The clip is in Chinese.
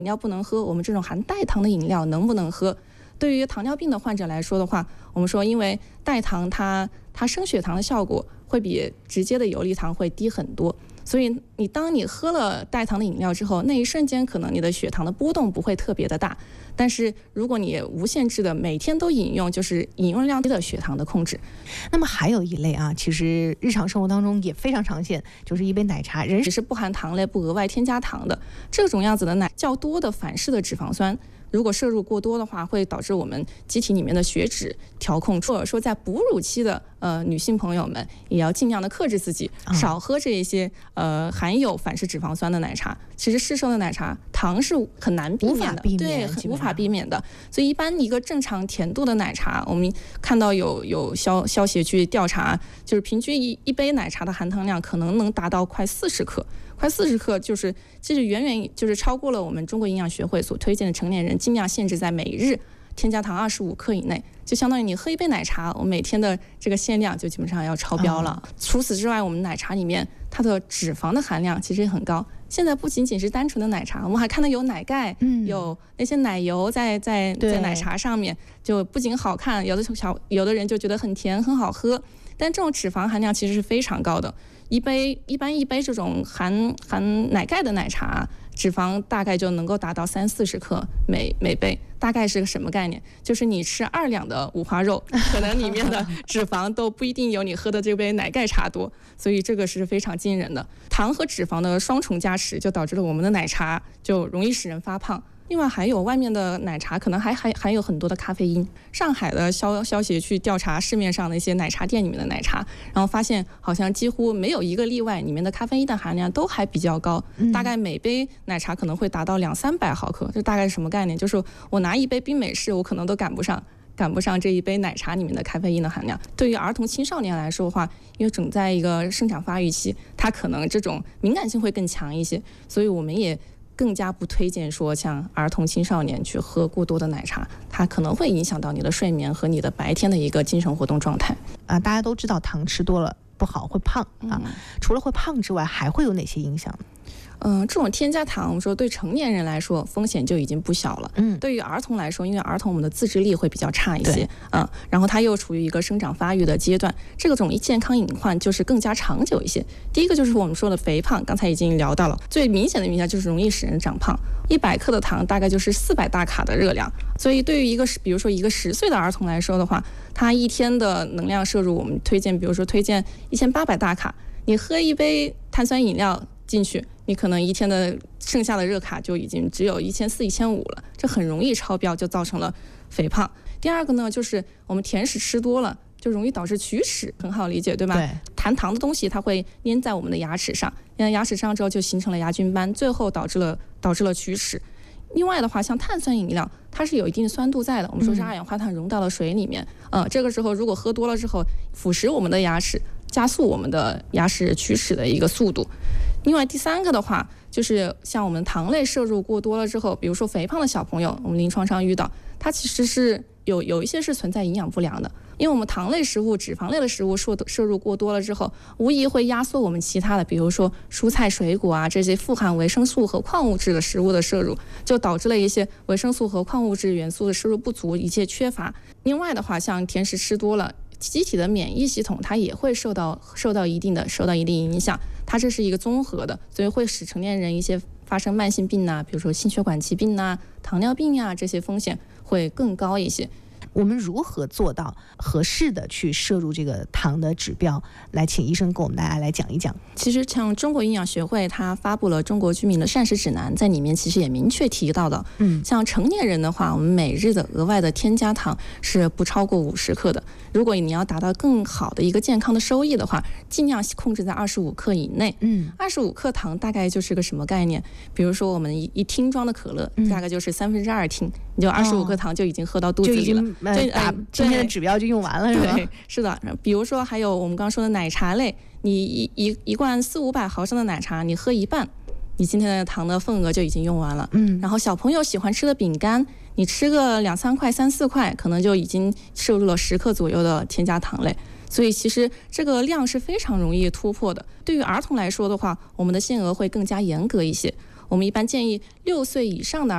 饮料不能喝，我们这种含代糖的饮料能不能喝？对于糖尿病的患者来说的话，我们说因为代糖它升血糖的效果会比直接的游离糖会低很多，所以当你喝了代糖的饮料之后，那一瞬间可能你的血糖的波动不会特别的大，但是如果你无限制的每天都饮用，就是饮用量低的血糖的控制。 那么还有一类啊，其实日常生活当中也非常常见，就是一杯奶茶， 只是不含糖类，不额外添加糖的这种样子的奶，较多的反式的脂肪酸。如果摄入过多的话，会导致我们机体里面的血脂调控，或者说在哺乳期的女性朋友们也要尽量的克制自己，少喝这一些含有反式脂肪酸的奶茶。其实市售的奶茶糖是很难避免的，对，无法避免的。所以一般一个正常甜度的奶茶，我们看到有消协去调查，就是平均一杯奶茶的含糖量可能能达到快40克。快40克就是其实远远就是超过了我们中国营养学会所推荐的成年人尽量限制在每日添加糖25克以内，就相当于你喝一杯奶茶，我每天的这个限量就基本上要超标了。除此之外，我们奶茶里面它的脂肪的含量其实也很高。现在不仅仅是单纯的奶茶，我们还看到有奶盖，有那些奶油在奶茶上面，就不仅好看，有的人就觉得很甜很好喝，但这种脂肪含量其实是非常高的。一杯这种含奶盖的奶茶，脂肪大概就能够达到30-40克每杯。大概是个什么概念？就是你吃2两的五花肉，可能里面的脂肪都不一定有你喝的这杯奶盖茶多，所以这个是非常惊人的。糖和脂肪的双重加持，就导致了我们的奶茶就容易使人发胖。另外还有外面的奶茶可能还含有很多的咖啡因。上海的消协去调查市面上的一些奶茶店里面的奶茶，然后发现好像几乎没有一个例外，里面的咖啡因的含量都还比较高，大概每杯奶茶可能会达到200-300毫克。这大概是什么概念？就是我拿一杯冰美式，我可能都赶不上这一杯奶茶里面的咖啡因的含量。对于儿童青少年来说的话，因为正在一个生长发育期，它可能这种敏感性会更强一些，所以我们也更加不推荐说像儿童青少年去喝过多的奶茶，它可能会影响到你的睡眠和你的白天的一个精神活动状态。 大家都知道糖吃多了不好，会胖啊。除了会胖之外，还会有哪些影响呢？ 这种添加糖，我们说对成年人来说风险就已经不小了。对于儿童来说，因为儿童我们的自制力会比较差一些，然后他又处于一个生长发育的阶段，这种健康隐患就是更加长久一些。第一个就是我们说的肥胖，刚才已经聊到了，最明显的影响就是容易使人长胖。100克的糖大概就是400大卡的热量，所以对于比如说一个10岁的儿童来说的话，他一天的能量摄入我们比如说推荐1800大卡，你喝一杯碳酸饮料进去，你可能一天的剩下的热卡就已经只有1400-1500了，这很容易超标，就造成了肥胖。第二个呢，就是我们甜食吃多了就容易导致龋齿，很好理解对吧？对，含糖的东西它会粘在我们的牙齿上，粘在牙齿上之后就形成了牙菌斑，最后导致了龋齿。另外的话，像碳酸饮料，它是有一定的酸度在的，我们说是二氧化碳溶到了水里面，这个时候如果喝多了之后，腐蚀我们的牙齿，加速我们的牙齿龋齿的一个速度。另外第三个的话，就是像我们糖类摄入过多了之后，比如说肥胖的小朋友，我们临床上遇到，它其实是有一些是存在营养不良的，因为我们糖类食物、脂肪类的食物摄入过多了之后，无疑会压缩我们其他的，比如说蔬菜水果啊，这些富含维生素和矿物质的食物的摄入，就导致了一些维生素和矿物质元素的摄入不足，一切缺乏。另外的话，像甜食吃多了，机体的免疫系统它也会受到一定影响，它这是一个综合的，所以会使成年人一些发生慢性病啊，比如说心血管疾病啊、糖尿病啊，这些风险会更高一些。 我们如何做到合适的去摄入这个糖的指标？来，请医生给我们大家来讲一讲。 其实像中国营养学会它发布了中国居民的膳食指南，在里面其实也明确提到的，像成年人的话，我们每日的额外的添加糖是不超过50克的。如果你要达到更好的一个健康的收益的话，尽量控制在25克以内。25克糖大概就是个什么概念？比如说我们一听装的可乐，大概就是2/3听，你就25克糖就已经喝到肚子里了。 今天的指标就用完了，是吧？ 对，是的。比如说还有我们刚刚说的奶茶类，你一罐400-500毫升的奶茶，你喝一半，你今天的糖的份额就已经用完了。然后小朋友喜欢吃的饼干，你吃个2-3块、3-4块，可能就已经摄入了10克左右的添加糖类。所以其实这个量是非常容易突破的。对于儿童来说的话，我们的限额会更加严格一些。我们一般建议6岁以上的